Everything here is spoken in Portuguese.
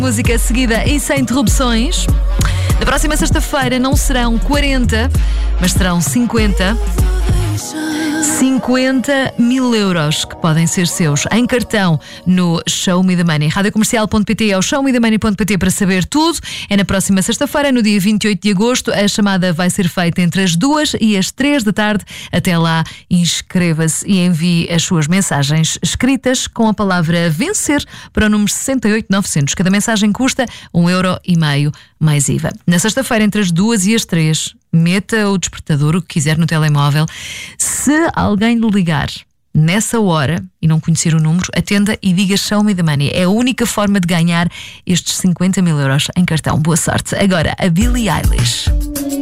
Música seguida e sem interrupções. Na próxima sexta-feira não serão 40, mas serão 50 mil euros que podem ser seus em cartão no Show Me the Money. Radiocomercial.pt ou showmethemoney.pt para saber tudo. É na próxima sexta-feira, no dia 28 de agosto. A chamada vai ser feita entre as 2 e as 3 da tarde. Até lá, inscreva-se e envie as suas mensagens escritas com a palavra vencer para o número 68900. Cada mensagem custa 1,5€ mais IVA. Na sexta-feira, entre as 2 e as 3, meta o despertador, o que quiser, no telemóvel. Se alguém lhe ligar nessa hora e não conhecer o número, atenda e diga Show Me the Money. É a única forma de ganhar estes 50 mil euros em cartão. Boa sorte. Agora, a Billie Eilish.